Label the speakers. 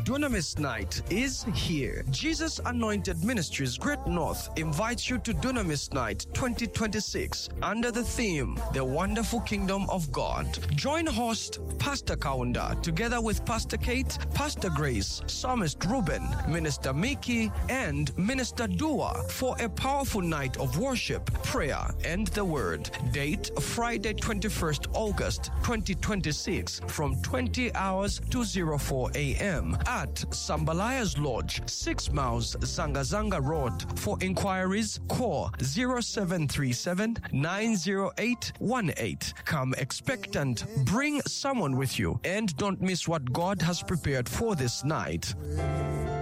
Speaker 1: Dunamis Night is here. Jesus Anointed Ministries Great North invites you to Dunamis Night 2026 under the theme, The Wonderful Kingdom of God. Join host Pastor Kaunda together with Pastor Kate, Pastor Grace, Psalmist Ruben, Minister Mickey, and Minister Dua for a powerful night of worship, prayer, and the Word. Date Friday 21st August 2026 from 20 hours to 04 a.m. at Sambalaya's Lodge, 6 Miles, Zanga Road. For inquiries, call 0737 90818. Come expectant, bring someone with you, and don't miss what God has prepared for this night.